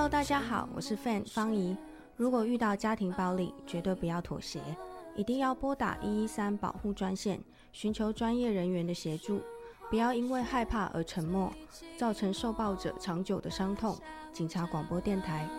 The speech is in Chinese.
大家好，我是 Fan 方怡。如果遇到家庭暴力，绝对不要妥协，一定要拨打113保护专线，寻求专业人员的协助，不要因为害怕而沉默，造成受暴者长久的伤痛。警察广播电台